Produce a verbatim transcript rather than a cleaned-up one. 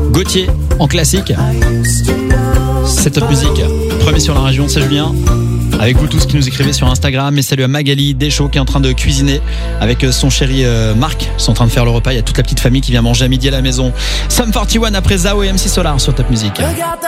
Gauthier en classique. C'est Top Music, premier sur la région, c'est Julien. Avec vous tous qui nous écrivez sur Instagram. Et salut à Magali Deschaux qui est en train de cuisiner avec son chéri euh, Marc. Ils sont en train de faire le repas. Il y a toute la petite famille qui vient manger à midi à la maison. Sum quarante et un après Zao et M C Solar sur Top Music. Regarde